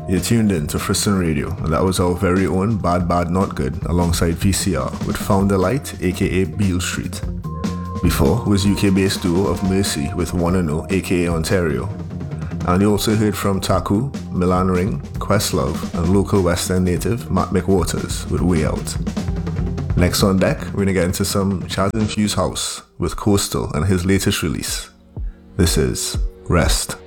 You're tuned in to Friston Radio, and that was our very own Bad Bad Not Good alongside VCR with Founder Light, aka Beale Street. Before was UK-based duo of Mercy with Wanna Know, aka Ontario. And you also heard from Taku, Milan Ring, Questlove, and local West End native Matt McWaters with Way Out. Next on deck, we're gonna get into some jazz-infused house with Coastal and his latest release. This is Rest.